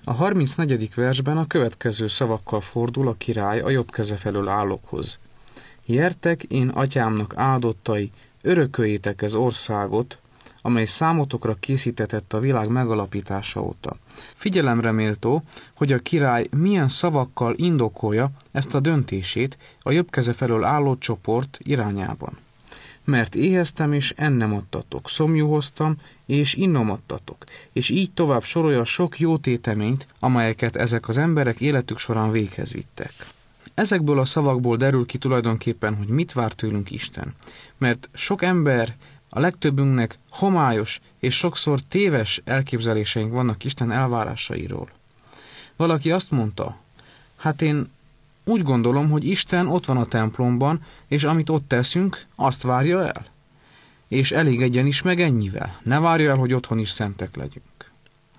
A 34. versben a következő szavakkal fordul a király a jobb keze felől állókhoz. Jertek, én atyámnak áldottai, örököljétek ez országot, amely számotokra készítetett a világ megalapítása óta. Figyelemre méltó, hogy a király milyen szavakkal indokolja ezt a döntését a jobb keze felől álló csoport irányában. Mert éheztem, és ennem adtatok, szomjúhoztam, és innom adtatok, és így tovább sorolja sok jó téteményt, amelyeket ezek az emberek életük során véghez vittek. Ezekből a szavakból derül ki tulajdonképpen, hogy mit vár tőlünk Isten. Mert sok ember, a legtöbbünknek homályos és sokszor téves elképzeléseink vannak Isten elvárásairól. Valaki azt mondta, hát én úgy gondolom, hogy Isten ott van a templomban, és amit ott teszünk, azt várja el. És elégedjen is meg ennyivel. Ne várja el, hogy otthon is szentek legyünk.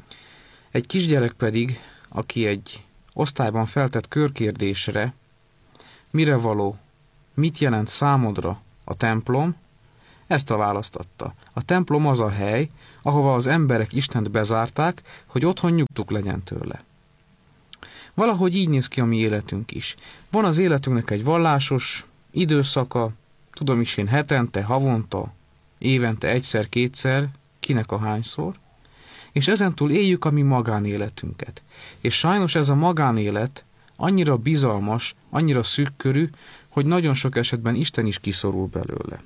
Egy kisgyerek pedig, aki egy osztályban feltett körkérdésre, mire való, mit jelent számodra a templom, ezt a választ adta. A templom az a hely, ahova az emberek Istent bezárták, hogy otthon nyugtuk legyen tőle. Valahogy így néz ki a mi életünk is. Van az életünknek egy vallásos időszaka, tudom is én hetente, havonta, évente egyszer-kétszer, kinek a hányszor, és ezentúl éljük a mi magánéletünket. És sajnos ez a magánélet annyira bizalmas, annyira szűkkörű, hogy nagyon sok esetben Isten is kiszorul belőle.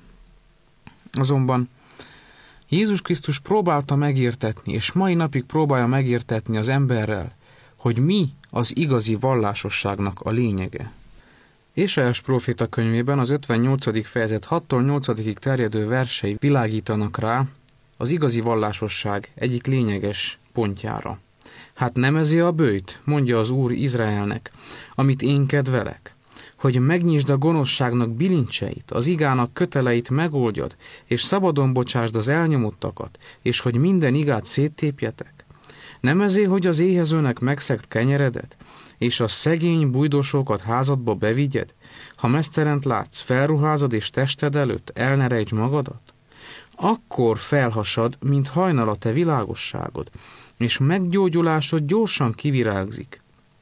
Azonban Jézus Krisztus próbálta megértetni, és mai napig próbálja megértetni az emberrel, hogy mi az igazi vallásosságnak a lényege. Ézsaiás próféta könyvében az 58. fejezet 6-tól 8. terjedő versei világítanak rá az igazi vallásosság egyik lényeges pontjára. Hát nem ezé a böjt, mondja az Úr Izraelnek, amit én kedvelek, hogy megnyisd a gonoszságnak bilincseit, az igának köteleit megoldjad, és szabadon bocsásd az elnyomottakat, és hogy minden igát széttépjetek. Nem ezé, hogy az éhezőnek megszegt kenyeredet, és a szegény bújdosókat házadba bevigyed? Ha meszterent látsz, felruházad és tested előtt el ne rejtsd magadat? Akkor felhasad, mint hajnal a te világosságod, és meggyógyulásod gyorsan kivirágzik,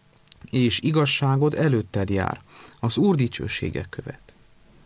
és igazságod előtted jár, az Úr dicsősége követ.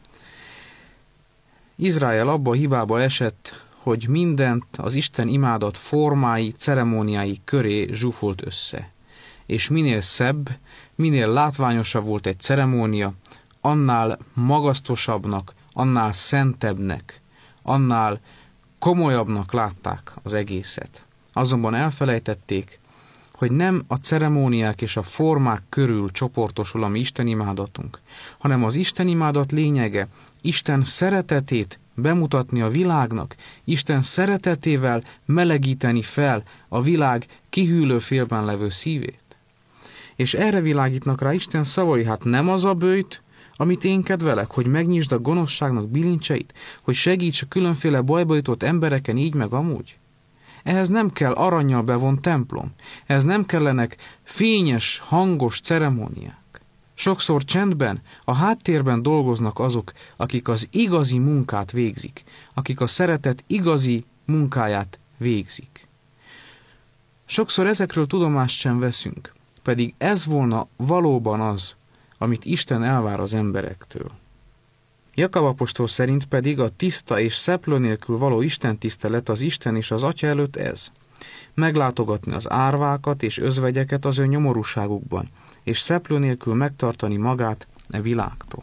Izrael abba a hibába esett, hogy mindent az Isten imádat formái, ceremóniái köré zsúfolt össze. És minél szebb, minél látványosabb volt egy ceremónia, annál magasztosabbnak, annál szentebbnek, annál komolyabbnak látták az egészet. Azonban elfelejtették, hogy nem a ceremóniák és a formák körül csoportosul a mi istenimádatunk, hanem az istenimádat lényege Isten szeretetét bemutatni a világnak, Isten szeretetével melegíteni fel a világ kihűlő félben levő szívét. És erre világítnak rá Isten szavai, hát nem az a böjt, amit én kedvelek, hogy megnyisd a gonoszságnak bilincseit, hogy segíts a különféle bajba jutott embereken így meg amúgy. Ehhez nem kell arannyal bevont templom, ehhez nem kellenek fényes, hangos ceremóniák. Sokszor csendben, a háttérben dolgoznak azok, akik az igazi munkát végzik, akik a szeretet igazi munkáját végzik. Sokszor ezekről tudomást sem veszünk, pedig ez volna valóban az, amit Isten elvár az emberektől. Jakab apostol szerint pedig a tiszta és szeplő nélkül való istentisztelet az Isten és az Atya előtt ez. Meglátogatni az árvákat és özvegyeket az ő nyomorúságukban, és szeplő nélkül megtartani magát e világtól.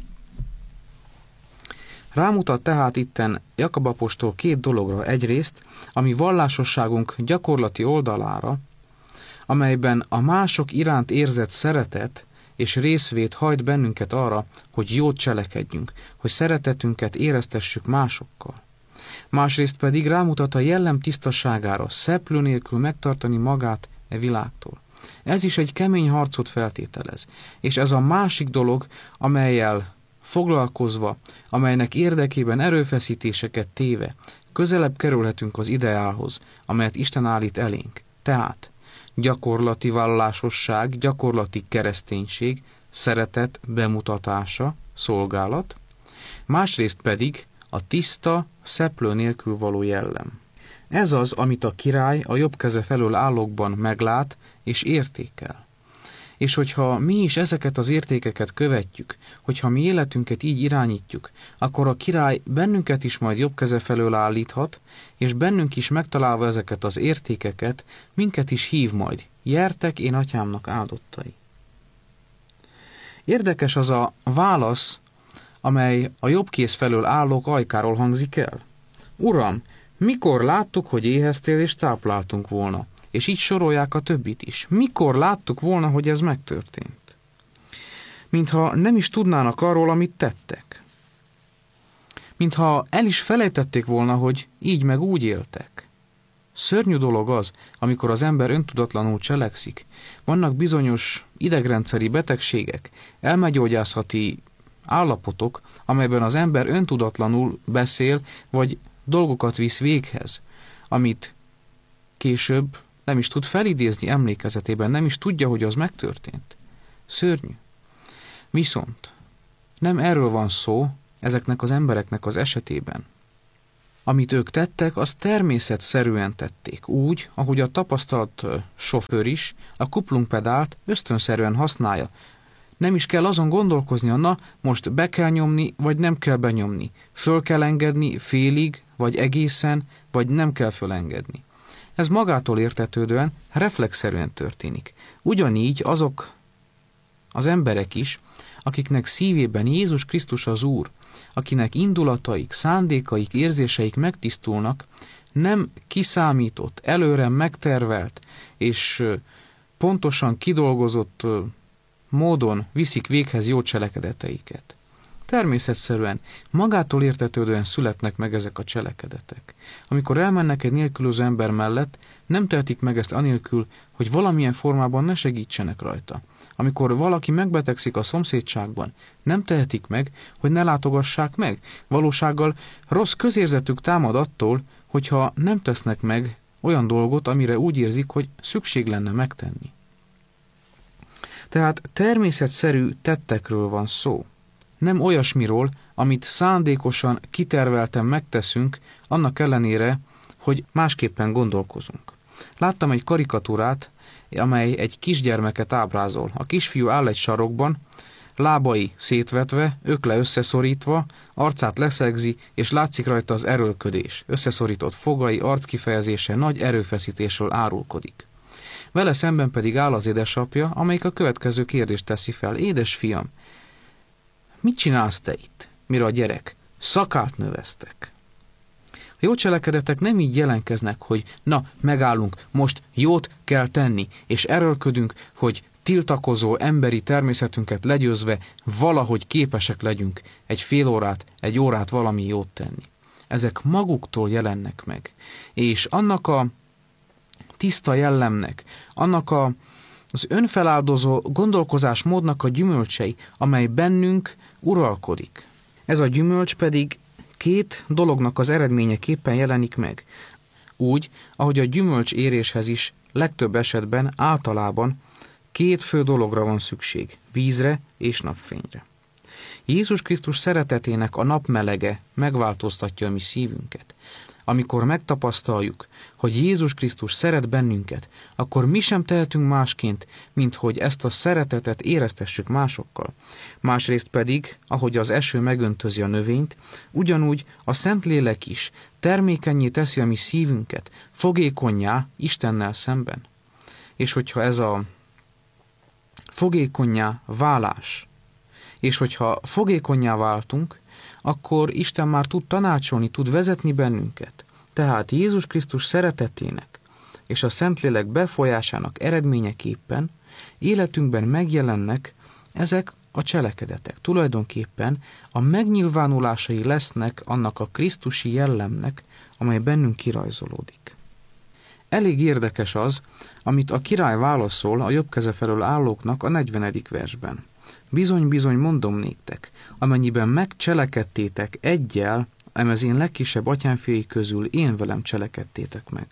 Rámutat tehát itten Jakab apostol két dologra. Egyrészt, ami vallásosságunk gyakorlati oldalára, amelyben a mások iránt érzett szeretet és részvét hajt bennünket arra, hogy jót cselekedjünk, hogy szeretetünket éreztessük másokkal. Másrészt pedig rámutat a jellem tisztaságára, szeplő nélkül megtartani magát e világtól. Ez is egy kemény harcot feltételez, és ez a másik dolog, amellyel foglalkozva, amelynek érdekében erőfeszítéseket téve, közelebb kerülhetünk az ideálhoz, amelyet Isten állít elénk. Tehát gyakorlati vallásosság, gyakorlati kereszténység, szeretet bemutatása, szolgálat, másrészt pedig a tiszta, szeplő nélkül való jellem. Ez az, amit a király a jobb keze felől állókban meglát és értékel. És hogyha mi is ezeket az értékeket követjük, hogyha mi életünket így irányítjuk, akkor a király bennünket is majd jobb keze felől állíthat, és bennünk is megtalálva ezeket az értékeket, minket is hív majd. Gyertek, én atyámnak áldottai. Érdekes az a válasz, amely a jobb kéz felől állók ajkáról hangzik el. Uram, mikor láttuk, hogy éheztél és tápláltunk volna? És így sorolják a többit is. Mikor láttuk volna, hogy ez megtörtént? Mintha nem is tudnának arról, amit tettek. Mintha el is felejtették volna, hogy így meg úgy éltek. Szörnyű dolog az, amikor az ember öntudatlanul cselekszik. Vannak bizonyos idegrendszeri betegségek, elmegyógyászati állapotok, amelyben az ember öntudatlanul beszél, vagy dolgokat visz véghez, amit később nem is tud felidézni emlékezetében, nem is tudja, hogy az megtörtént. Szörnyű. Viszont nem erről van szó ezeknek az embereknek az esetében. Amit ők tettek, azt természetszerűen tették, úgy, ahogy a tapasztalt sofőr is a kuplungpedált ösztönszerűen használja. Nem is kell azon gondolkoznia, na, most be kell nyomni, vagy nem kell benyomni. Föl kell engedni félig, vagy egészen, vagy nem kell fölengedni. Ez magától értetődően, reflexzerűen történik. Ugyanígy azok az emberek is, akiknek szívében Jézus Krisztus az Úr, akinek indulataik, szándékaik, érzéseik megtisztulnak, nem kiszámított, előre megtervelt és pontosan kidolgozott módon viszik véghez jó cselekedeteiket. Természetszerűen, magától értetődően születnek meg ezek a cselekedetek. Amikor elmennek egy nélkülöző ember mellett, nem tehetik meg ezt anélkül, hogy valamilyen formában ne segítsenek rajta. Amikor valaki megbetegszik a szomszédságban, nem tehetik meg, hogy ne látogassák meg. Valósággal rossz közérzetük támad attól, hogyha nem tesznek meg olyan dolgot, amire úgy érzik, hogy szükség lenne megtenni. Tehát természetszerű tettekről van szó. Nem olyasmiról, amit szándékosan, kitervelten megteszünk, annak ellenére, hogy másképpen gondolkozunk. Láttam egy karikatúrát, amely egy kisgyermeket ábrázol. A kisfiú áll egy sarokban, lábai szétvetve, ökle összeszorítva, arcát leszegzi, és látszik rajta az erőlködés. Összeszorított fogai, arckifejezése nagy erőfeszítésről árulkodik. Vele szemben pedig áll az édesapja, amelyik a következő kérdést teszi fel. Édes fiam, mit csinálsz te itt? Mire a gyerek? Szakát növesztek. A jó cselekedetek nem így jelenkeznek, hogy na, megállunk, most jót kell tenni, és erőlködünk, hogy tiltakozó emberi természetünket legyőzve valahogy képesek legyünk egy fél órát, egy órát valami jót tenni. Ezek maguktól jelennek meg. És annak a tiszta jellemnek, annak az önfeláldozó gondolkozásmódnak a gyümölcsei, amely bennünk uralkodik. Ez a gyümölcs pedig két dolognak az eredményeképpen jelenik meg. Úgy, ahogy a gyümölcs éréshez is legtöbb esetben általában két fő dologra van szükség, vízre és napfényre. Jézus Krisztus szeretetének a napmelege megváltoztatja a mi szívünket. Amikor megtapasztaljuk, hogy Jézus Krisztus szeret bennünket, akkor mi sem tehetünk másként, mint hogy ezt a szeretetet éreztessük másokkal. Másrészt pedig, ahogy az eső megöntözi a növényt, ugyanúgy a Szentlélek is termékennyé teszi a mi szívünket, fogékonnyá Istennel szemben. És hogyha ez a fogékonnyá válás, és hogyha fogékonnyá váltunk, akkor Isten már tud tanácsolni, tud vezetni bennünket. Tehát Jézus Krisztus szeretetének és a Szentlélek befolyásának eredményeképpen életünkben megjelennek ezek a cselekedetek. Tulajdonképpen a megnyilvánulásai lesznek annak a krisztusi jellemnek, amely bennünk kirajzolódik. Elég érdekes az, amit a király válaszol a jobb keze felől állóknak a 40. versben. Bizony-bizony mondom néktek, amennyiben megcselekedtétek egyel, az én legkisebb atyámfiai közül én velem cselekedtétek meg.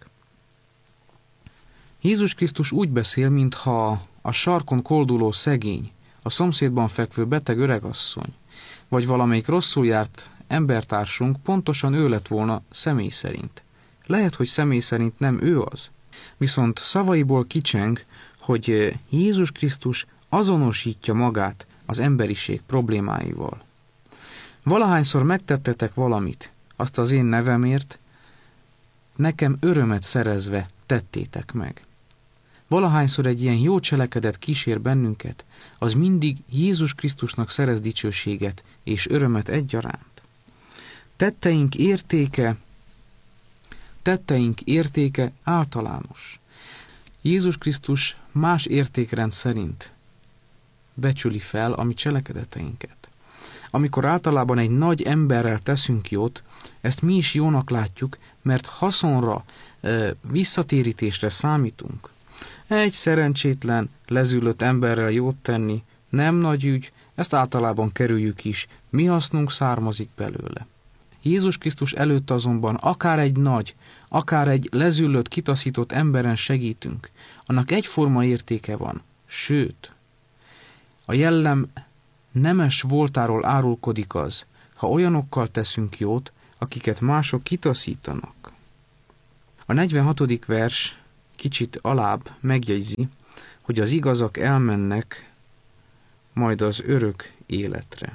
Jézus Krisztus úgy beszél, mintha a sarkon kolduló szegény, a szomszédban fekvő beteg öregasszony, vagy valamelyik rosszul járt embertársunk pontosan ő lett volna személy szerint. Lehet, hogy személy szerint nem ő az. Viszont szavaiból kicseng, hogy Jézus Krisztus azonosítja magát az emberiség problémáival. Valahányszor megtettetek valamit, azt az én nevemért, nekem örömet szerezve tettétek meg. Valahányszor egy ilyen jó cselekedet kísér bennünket, az mindig Jézus Krisztusnak szerez dicsőséget és örömet egyaránt. Tetteink értéke általános. Jézus Krisztus más értékrend szerint becsüli fel a mi cselekedeteinket. Amikor általában egy nagy emberrel teszünk jót, ezt mi is jónak látjuk, mert haszonra, visszatérítésre számítunk. Egy szerencsétlen, lezüllött emberrel jót tenni nem nagy ügy, ezt általában kerüljük is, mi hasznunk származik belőle. Jézus Krisztus előtt azonban akár egy nagy, akár egy lezüllött, kitaszított emberen segítünk, annak egyforma értéke van, sőt, a jellem nemes voltáról árulkodik az, ha olyanokkal teszünk jót, akiket mások kitaszítanak. A 46. vers kicsit alább megjegyzi, hogy az igazak elmennek majd az örök életre.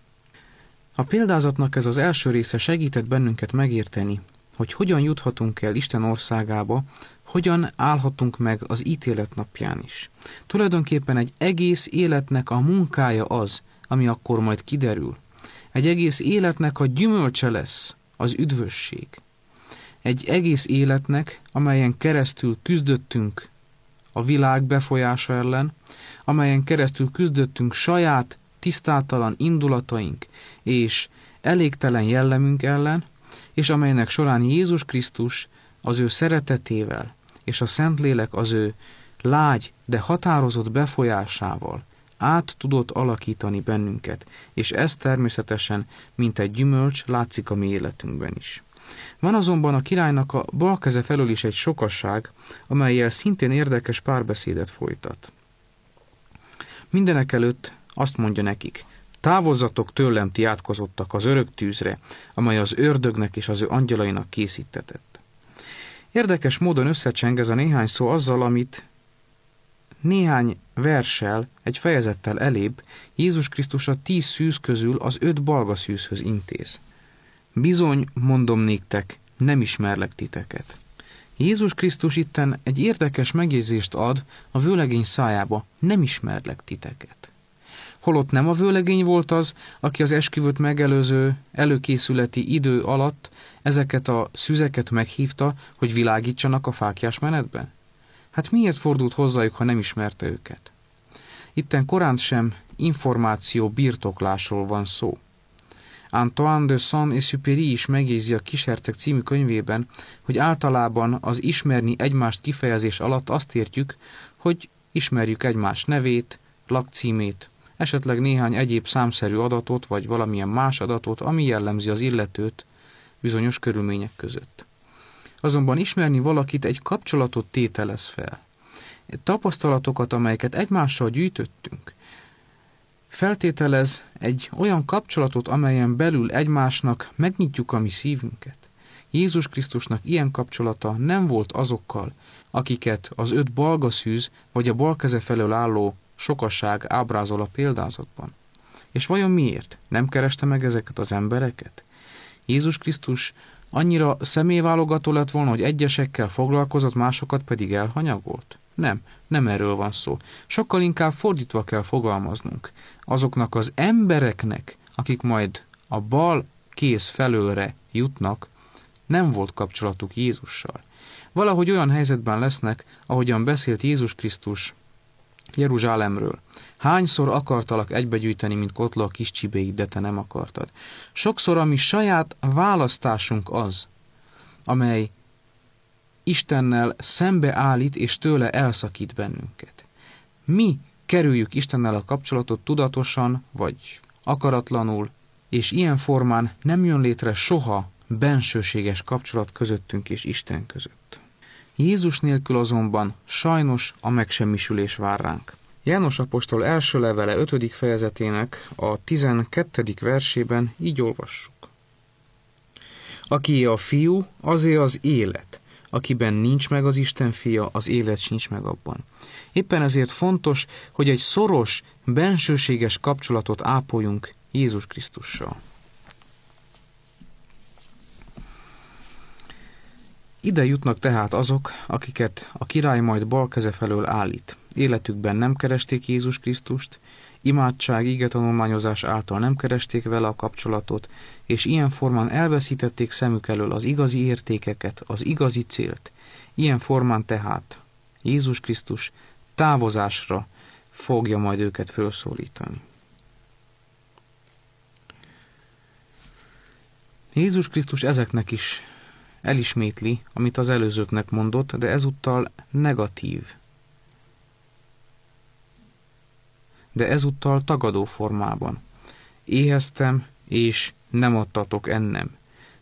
A példázatnak ez az első része segített bennünket megérteni, hogy hogyan juthatunk el Isten országába, hogyan állhatunk meg az ítélet napján is. Tulajdonképpen egy egész életnek a munkája az, ami akkor majd kiderül. Egy egész életnek a gyümölcse lesz az üdvösség. Egy egész életnek, amelyen keresztül küzdöttünk a világ befolyása ellen, amelyen keresztül küzdöttünk saját tisztátalan indulataink és elégtelen jellemünk ellen, és amelynek során Jézus Krisztus az ő szeretetével és a Szentlélek az ő lágy, de határozott befolyásával át tudott alakítani bennünket, és ez természetesen, mint egy gyümölcs, látszik a mi életünkben is. Van azonban a királynak a bal keze felől is egy sokasság, amellyel szintén érdekes párbeszédet folytat. Mindenekelőtt azt mondja nekik: távozzatok tőlem, ti átkozottak, az örök tűzre, amely az ördögnek és az ő angyalainak készítetett. Érdekes módon összecseng ez a néhány szó azzal, amit néhány verssel, egy fejezettel elébb Jézus Krisztus a 10 szűz közül az 5 balga szűzhöz intéz. Bizony, mondom néktek, nem ismerlek titeket. Jézus Krisztus itten egy érdekes megjegyzést ad a vőlegény szájába: nem ismerlek titeket. Holott nem a vőlegény volt az, aki az esküvőt megelőző előkészületi idő alatt ezeket a szüzeket meghívta, hogy világítsanak a fáklyás menetben? Hát miért fordult hozzájuk, ha nem ismerte őket? Itten korán sem információ birtoklásról van szó. Antoine de Saint-Exupéry is megjegyzi a Kísértek című könyvében, hogy általában az ismerni egymást kifejezés alatt azt értjük, hogy ismerjük egymás nevét, lakcímét, esetleg néhány egyéb számszerű adatot, vagy valamilyen más adatot, ami jellemzi az illetőt bizonyos körülmények között. Azonban ismerni valakit egy kapcsolatot tételez fel. Tapasztalatokat, amelyeket egymással gyűjtöttünk, feltételez egy olyan kapcsolatot, amelyen belül egymásnak megnyitjuk a mi szívünket. Jézus Krisztusnak ilyen kapcsolata nem volt azokkal, akiket az 5 balga szűz vagy a bal keze felől álló sokasság ábrázol a példázatban. És vajon miért? Nem kereste meg ezeket az embereket? Jézus Krisztus annyira személyválogató lett volna, hogy egyesekkel foglalkozott, másokat pedig elhanyagolt? Nem erről van szó. Sokkal inkább fordítva kell fogalmaznunk. Azoknak az embereknek, akik majd a bal kéz felőlre jutnak, nem volt kapcsolatuk Jézussal. Valahogy olyan helyzetben lesznek, ahogyan beszélt Jézus Krisztus Jeruzsálemről. Hányszor akartalak egybegyűjteni, mint kotla a kis csibéit, de te nem akartad. Sokszor a mi saját választásunk az, amely Istennel szembeállít és tőle elszakít bennünket. Mi kerüljük Istennel a kapcsolatot tudatosan vagy akaratlanul, és ilyen formán nem jön létre soha bensőséges kapcsolat közöttünk és Isten között. Jézus nélkül azonban sajnos a megsemmisülés vár ránk. János apostol első levele 5. fejezetének a 12. versében így olvassuk. Akié a fiú, azé az élet. Akiben nincs meg az Isten fia, az élet sincs meg abban. Éppen ezért fontos, hogy egy szoros, bensőséges kapcsolatot ápoljunk Jézus Krisztussal. Ide jutnak tehát azok, akiket a király majd bal keze felől állít. Életükben nem keresték Jézus Krisztust, imádság, igetanulmányozás által nem keresték vele a kapcsolatot, és ilyen formán elveszítették szemük elől az igazi értékeket, az igazi célt. Ilyen formán tehát Jézus Krisztus távozásra fogja majd őket felszólítani. Jézus Krisztus ezeknek is elismétli, amit az előzőknek mondott, de ezúttal negatív. De ezúttal tagadó formában. Éheztem, és nem adtatok ennem.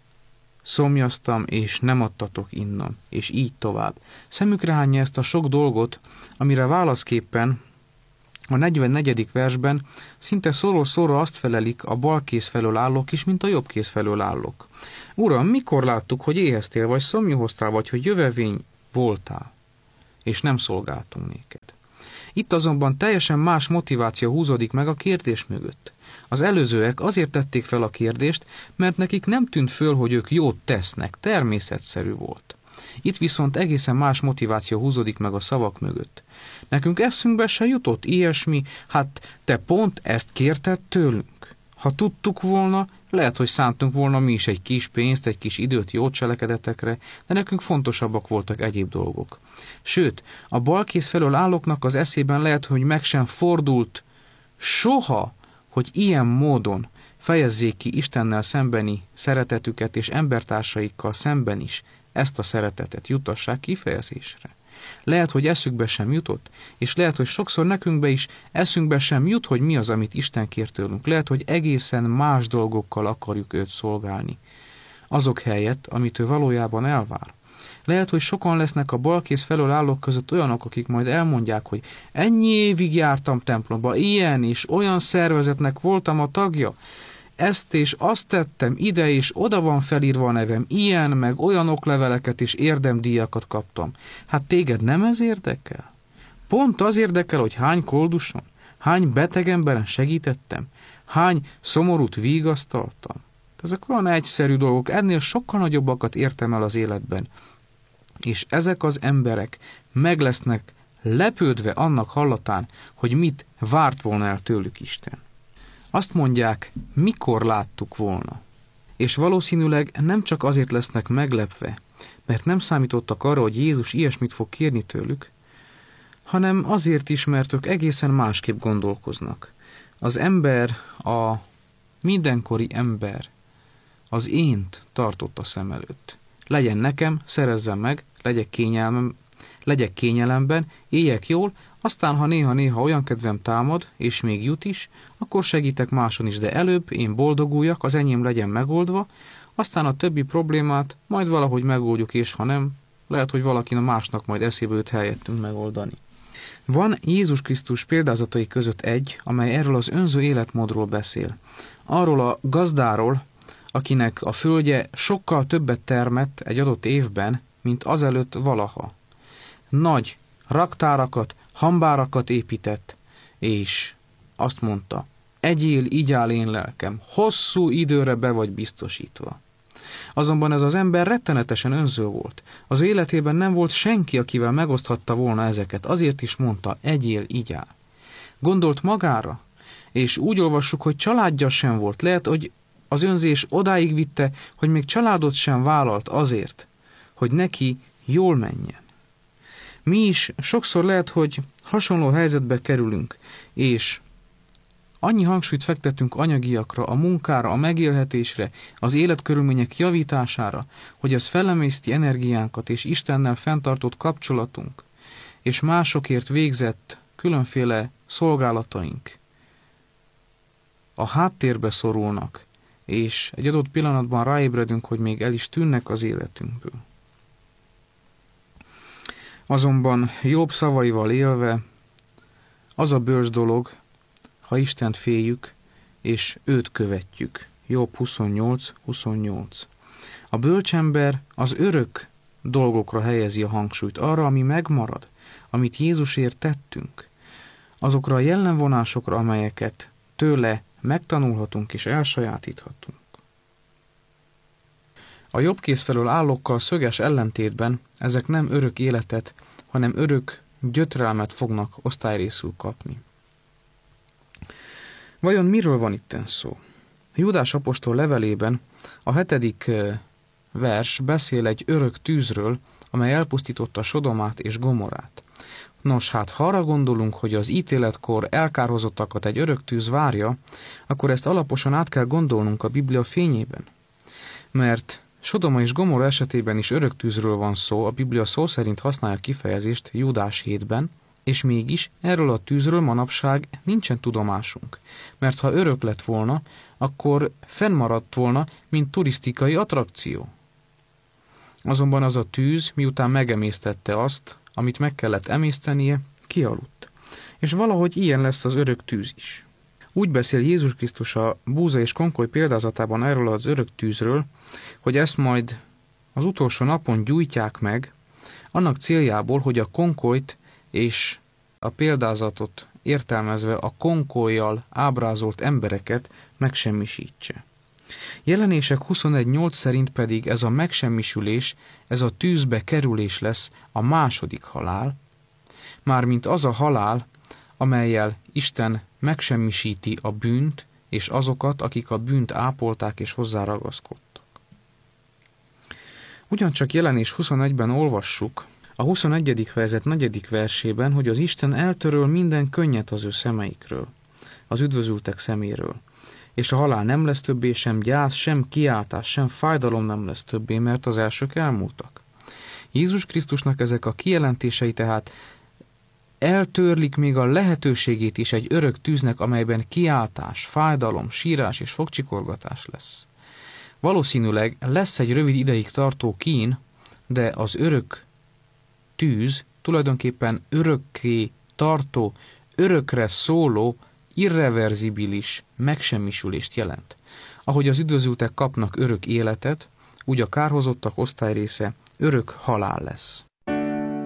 Szomjaztam, és nem adtatok innom, és így tovább. Szemükre hányja ezt a sok dolgot, amire válaszképpen a 44. versben szinte szóról-szóra azt felelik a bal kéz felől állók is, mint a jobb kéz felől állók. Uram, mikor láttuk, hogy éheztél, vagy szomjúhoztál, vagy hogy jövevény voltál, és nem szolgáltunk néked? Itt azonban teljesen más motiváció húzódik meg a kérdés mögött. Az előzőek azért tették fel a kérdést, mert nekik nem tűnt föl, hogy ők jót tesznek, természetszerű volt. Itt viszont egészen más motiváció húzódik meg a szavak mögött. Nekünk eszünkbe se jutott ilyesmi, hát te pont ezt kérted tőlünk. Ha tudtuk volna, lehet, hogy szántunk volna mi is egy kis pénzt, egy kis időt jó cselekedetekre, de nekünk fontosabbak voltak egyéb dolgok. Sőt, a balkész felől állóknak az eszében lehet, hogy meg sem fordult soha, hogy ilyen módon fejezzék ki Istennel szembeni szeretetüket, és embertársaikkal szemben is ezt a szeretetet jutassák kifejezésre. Lehet, hogy eszükbe sem jutott, és lehet, hogy sokszor nekünkbe is eszünkbe sem jut, hogy mi az, amit Isten kér tőlünk. Lehet, hogy egészen más dolgokkal akarjuk őt szolgálni. Azok helyett, amit ő valójában elvár. Lehet, hogy sokan lesznek a balkész felől állók között olyanok, akik majd elmondják, hogy ennyi évig jártam templomba, ilyen és olyan szervezetnek voltam a tagja, ezt és azt tettem, ide és oda van felírva a nevem, ilyen meg olyan okleveleket és érdemdíjakat kaptam. Hát téged nem ez érdekel? Pont az érdekel, hogy hány kolduson, hány beteg emberen segítettem, hány szomorút vigasztaltam. Ezek olyan egyszerű dolgok, ennél sokkal nagyobbakat értem el az életben. És ezek az emberek meg lesznek lepődve annak hallatán, hogy mit várt volna el tőlük Isten. Azt mondják, mikor láttuk volna. És valószínűleg nem csak azért lesznek meglepve, mert nem számítottak arra, hogy Jézus ilyesmit fog kérni tőlük, hanem azért is, mert ők egészen másképp gondolkoznak. Az ember, a mindenkori ember az ént tartotta szem előtt. Legyen nekem, szerezzem meg, legyek kényelemben, éljek jól, aztán, ha néha-néha olyan kedvem támad, és még jut is, akkor segítek máson is, de előbb én boldoguljak, az enyém legyen megoldva, aztán a többi problémát majd valahogy megoldjuk, és ha nem, lehet, hogy valaki másnak majd eszébe jut helyettünk megoldani. Van Jézus Krisztus példázatai között egy, amely erről az önző életmódról beszél. Arról a gazdáról, akinek a földje sokkal többet termett egy adott évben, mint azelőtt valaha. Nagy raktárakat, hambárakat épített, és azt mondta, egyél, igyál én lelkem, hosszú időre be vagy biztosítva. Azonban ez az ember rettenetesen önző volt. Az életében nem volt senki, akivel megoszthatta volna ezeket, azért is mondta, egyél, igyál. Gondolt magára, és úgy olvassuk, hogy családja sem volt. Lehet, hogy az önzés odáig vitte, hogy még családot sem vállalt azért, hogy neki jól menjen. Mi is sokszor lehet, hogy hasonló helyzetbe kerülünk, és annyi hangsúlyt fektetünk anyagiakra, a munkára, a megélhetésre, az életkörülmények javítására, hogy ez felemészti energiánkat és Istennel fenntartott kapcsolatunk, és másokért végzett különféle szolgálataink a háttérbe szorulnak, és egy adott pillanatban ráébredünk, hogy még el is tűnnek az életünkből. Azonban Jobb szavaival élve, az a bölcs dolog, ha Istent féljük, és őt követjük. Jobb 28:28. A bölcsember az örök dolgokra helyezi a hangsúlyt, arra, ami megmarad, amit Jézusért tettünk, azokra a jellemvonásokra, amelyeket tőle megtanulhatunk és elsajátíthatunk. A jobb kéz felől állókkal szöges ellentétben ezek nem örök életet, hanem örök gyötrelmet fognak osztályrészül kapni. Vajon miről van itten szó? Júdás apostol levelében a 7. vers beszél egy örök tűzről, amely elpusztította Sodomát és Gomorrát. Nos, hát ha arra gondolunk, hogy az ítéletkor elkárhozottakat egy örök tűz várja, akkor ezt alaposan át kell gondolnunk a Biblia fényében. Mert Sodoma és Gomorra esetében is örök tűzről van szó, a Biblia szó szerint használja kifejezést Júdás 7-ben, és mégis erről a tűzről manapság nincsen tudomásunk. Mert ha örök lett volna, akkor fennmaradt volna, mint turisztikai attrakció. Azonban az a tűz, miután megemésztette azt, amit meg kellett emésztenie, kialudt. És valahogy ilyen lesz az örök tűz is. Úgy beszél Jézus Krisztus a búza és konkoly példázatában erről az örök tűzről, hogy ezt majd az utolsó napon gyújtják meg, annak céljából, hogy a konkolyt és a példázatot értelmezve a konkollyal ábrázolt embereket megsemmisítse. Jelenések 21.8 szerint pedig ez a megsemmisülés, ez a tűzbe kerülés lesz a második halál, mármint az a halál, amellyel Isten megsemmisíti a bűnt és azokat, akik a bűnt ápolták és hozzáragaszkodtak. Ugyancsak Jelenés 21-ben olvassuk, a 21. fejezet 4. versében, hogy az Isten eltöröl minden könnyet az ő szemeikről, az üdvözültek szeméről, és a halál nem lesz többé, sem gyász, sem kiáltás, sem fájdalom nem lesz többé, mert az elsők elmúltak. Jézus Krisztusnak ezek a kijelentései tehát eltörlik még a lehetőségét is egy örök tűznek, amelyben kiáltás, fájdalom, sírás és fogcsikorgatás lesz. Valószínűleg lesz egy rövid ideig tartó kín, de az örök tűz tulajdonképpen örökké tartó, örökre szóló, irreverzibilis megsemmisülést jelent. Ahogy az üdvözültek kapnak örök életet, úgy a kárhozottak osztályrésze örök halál lesz.